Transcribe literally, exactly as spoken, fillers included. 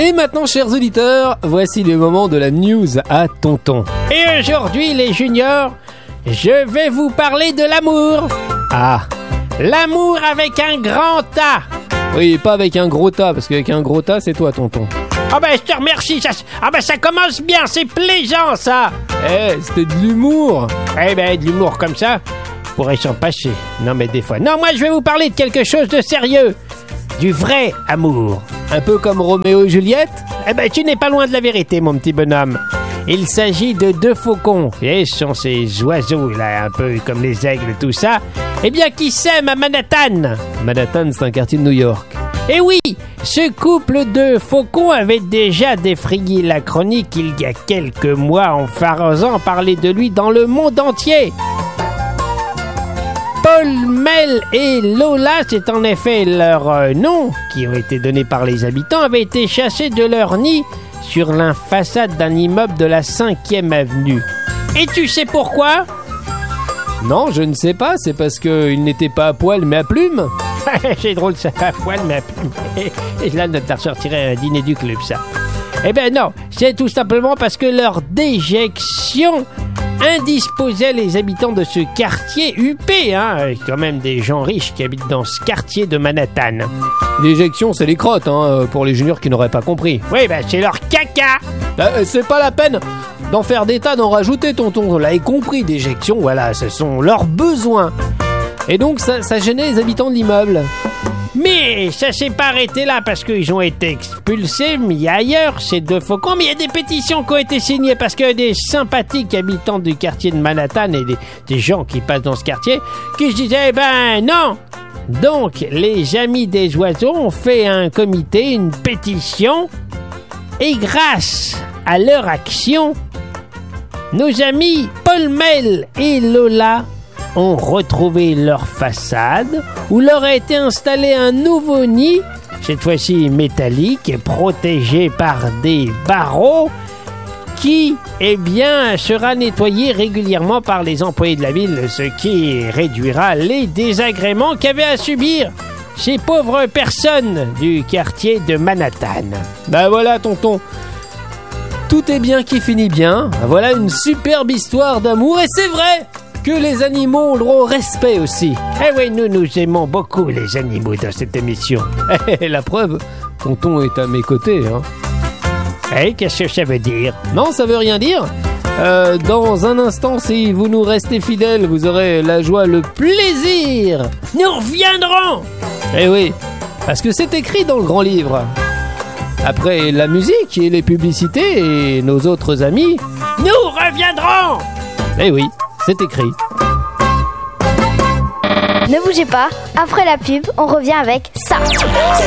Et maintenant, chers auditeurs, voici le moment de la news à tonton. Et aujourd'hui, les juniors, je vais vous parler de l'amour. Ah, L'amour avec un grand A. oui, pas avec un gros tas, parce qu'avec un gros tas, c'est toi, tonton. Ah ben, je te remercie. Ça, ah ben, ça commence bien, c'est plaisant, ça. Eh, c'était de l'humour. Eh ben, de l'humour comme ça, je pourrais s'en passer. Non, mais des fois. Non, moi, je vais vous parler de quelque chose de sérieux. Du vrai amour. Un peu comme Roméo et Juliette. Eh ben, tu n'es pas loin de la vérité, mon petit bonhomme. Il s'agit de deux faucons. Et ce sont ces oiseaux, là, un peu comme les aigles, tout ça. Eh bien, qui s'aiment à Manhattan. Manhattan, c'est un quartier de New York. Et oui, ce couple de faucons avait déjà défrayé la chronique il y a quelques mois en faisant parler de lui dans le monde entier. Paul, Mel et Lola, c'est en effet leurs euh, noms qui ont été donnés par les habitants, avaient été chassés de leur nid sur la façade d'un immeuble de la cinquième avenue. Et tu sais pourquoi? Non, je ne sais pas, c'est parce qu'ils n'étaient pas à poil mais à plumes. C'est drôle ça, à poil, mais à plume. Et là, on t'a ressorti un dîner du club, ça. Eh ben non, c'est tout simplement parce que leur déjection indisposait les habitants de ce quartier huppé, hein, quand même des gens riches qui habitent dans ce quartier de Manhattan. L'éjection, c'est les crottes, hein, pour les juniors qui n'auraient pas compris. Oui, ben c'est leur caca. Euh, c'est pas la peine d'en faire des tas, d'en rajouter, tonton. Vous l'avez compris, déjection, voilà, ce sont leurs besoins. Et donc, ça, ça gênait les habitants de l'immeuble. Mais ça s'est pas arrêté là parce qu'ils ont été expulsés, mis ailleurs, ces deux faucons. Mais il y a des pétitions qui ont été signées parce qu'il y a des sympathiques habitants du quartier de Manhattan et des, des gens qui passent dans ce quartier qui se disaient, eh ben non. Donc, les amis des oiseaux ont fait un comité, une pétition. Et grâce à leur action, nos amis Paul, Mel et Lola ont retrouvé leur façade où leur a été installé un nouveau nid, cette fois-ci métallique et protégé par des barreaux qui, eh bien, sera nettoyé régulièrement par les employés de la ville, ce qui réduira les désagréments qu'avaient à subir ces pauvres personnes du quartier de Manhattan. Ben voilà, tonton. Tout est bien qui finit bien. Voilà une superbe histoire d'amour. Et c'est vrai que les animaux ont le droit au respect aussi. Eh oui, nous, nous aimons beaucoup les animaux dans cette émission. La preuve, tonton est à mes côtés. Hein. Eh, qu'est-ce que ça veut dire? Non, ça veut rien dire. Euh, dans un instant, si vous nous restez fidèles, vous aurez la joie, le plaisir. Nous reviendrons. Eh oui, parce que c'est écrit dans le grand livre. Après la musique et les publicités et nos autres amis, nous reviendrons. Eh oui, c'est écrit. Ne bougez pas, après la pub, on revient avec ça.